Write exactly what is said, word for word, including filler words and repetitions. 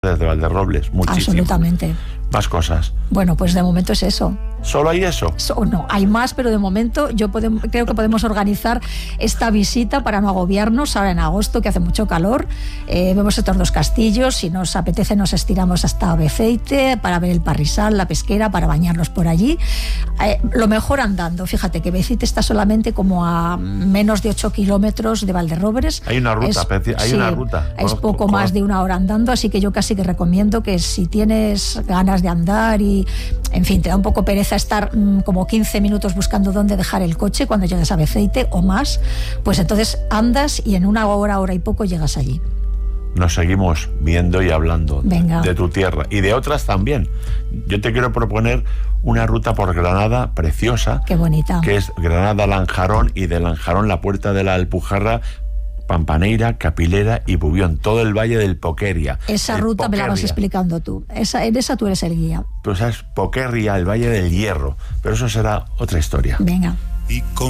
desde Valderrobles, muchísimo. Absolutamente. Más cosas. Bueno, pues de momento es eso. ¿Solo hay eso? So, no, hay más, pero de momento yo podemos, creo que podemos organizar esta visita para no agobiarnos ahora en agosto, que hace mucho calor. Eh, vemos estos dos castillos, si nos apetece nos estiramos hasta Beceite para ver el Parrisal, la pesquera, para bañarnos por allí. Eh, lo mejor andando, fíjate que Beceite está solamente como a menos de ocho kilómetros de Valderrobles. Hay una ruta, es, hay sí, una ruta. Es poco más de una hora andando, así que yo casi que recomiendo que si tienes ganas de andar y, en fin, te da un poco pereza estar mmm, como quince minutos buscando dónde dejar el coche cuando llegues a Beceite o más, pues entonces andas y en una hora, hora y poco llegas allí. Nos seguimos viendo y hablando Venga. de tu tierra y de otras también. Yo te quiero proponer una ruta por Granada preciosa. Qué bonita. Que es Granada-Lanjarón y de Lanjarón la Puerta de la Alpujarra, Pampaneira, Capilera y Bubión, todo el valle del Poqueria. Esa ruta me la vas explicando tú. Esa, en esa tú eres el guía. Pues es Poqueria, el valle del Hierro, pero eso será otra historia. Venga. Y con